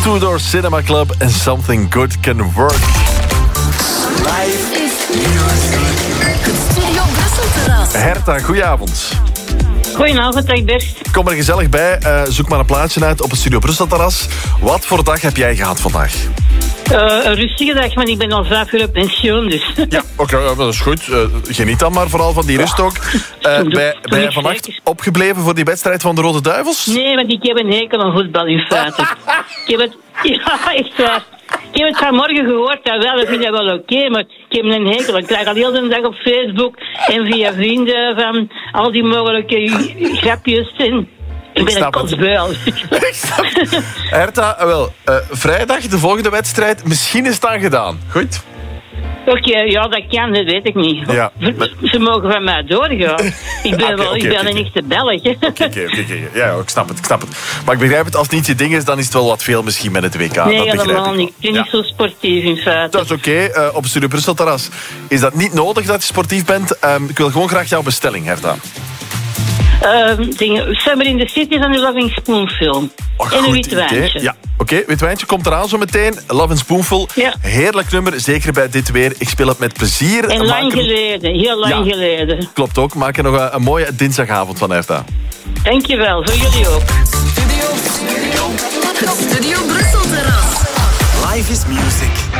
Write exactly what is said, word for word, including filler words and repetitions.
Two Door Cinema Club en Something Good Can Work. Live is music. Het Studio Brussel terras. Herta, goedenavond. Goedenavond, Egbert. Kom er gezellig bij. Uh, zoek maar een plaatsje uit op het Studio Brussel terras. Wat voor dag heb jij gehad vandaag? Uh, een rustige dag, want ik ben al vijf uur op pensioen, dus... Ja, oké, okay, dat is goed. Uh, geniet dan maar vooral van die rust ook. Uh, ben ben je vannacht opgebleven voor die wedstrijd van de Rode Duivels? Nee, want ik heb een hekel aan voetbal in feite. ik heb het... Ja, echt waar. Ik heb het vanmorgen gehoord, dat wel, ik vind dat wel oké, okay, maar ik heb een hekel. Ik krijg al heel de dag op Facebook en via vrienden van al die mogelijke grapjes en... Ik ben een kotsbuil. Herta, wel, uh, vrijdag, de volgende wedstrijd, misschien is het dan gedaan. Goed? Oké, okay, ja, dat kan, dat weet ik niet. Ja, maar... Ze mogen van mij doorgaan. Ik ben, okay, wel, okay, ik ben okay, een echte Belg. Oké, okay, oké, okay, okay. Ja, ik snap het, ik snap het. Maar ik begrijp het, als het niet je ding is, dan is het wel wat veel misschien met het W K. Nee, dat helemaal niet. Ik ben ja. niet zo sportief in feite. Dat is oké. Okay. Uh, op Studio Brussel terras is dat niet nodig dat je sportief bent. Um, ik wil gewoon graag jouw bestelling, Herta. Uh, dingen, Summer in the City is een Loving Spoonful. Oh, en een wit wijntje. Ja, oké, okay, wit wijntje komt eraan zo meteen. Love and Spoonful. Ja. Heerlijk nummer, zeker bij dit weer. Ik speel het met plezier. En lang Maak geleden, heel lang ja, geleden. Klopt ook. Maak er nog een, een mooie dinsdagavond van, Herta. Dankjewel, voor jullie ook. Studio, Studio. Het Studio Brussel terras. Live is music.